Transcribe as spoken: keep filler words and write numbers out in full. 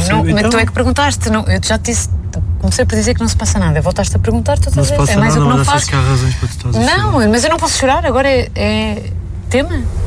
não, então... mas tu é que perguntaste, não, eu já te disse, comecei por dizer que não se passa nada, voltaste a perguntar, tu não estás a se passa é mais nada, o que não mas faço. achas que há razões para tu estás a chorar? Não, mas eu não posso chorar, agora é, é tema.